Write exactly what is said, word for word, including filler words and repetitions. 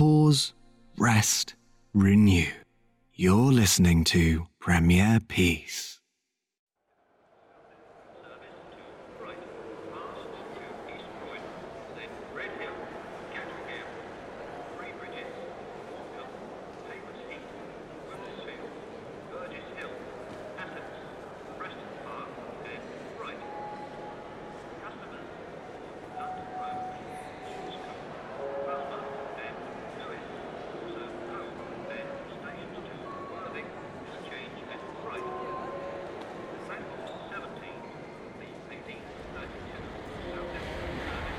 Pause, rest, renew. You're listening to Premier Peace.